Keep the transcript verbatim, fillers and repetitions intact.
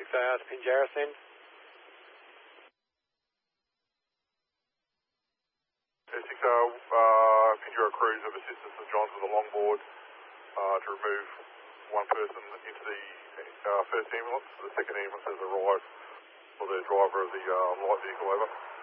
six out to Pinjarra Send. six oh, uh, Pinjarra crews have assisted St John's with a longboard uh, to remove one person into the uh, first ambulance. The second ambulance has arrived for the driver of the uh, light vehicle over.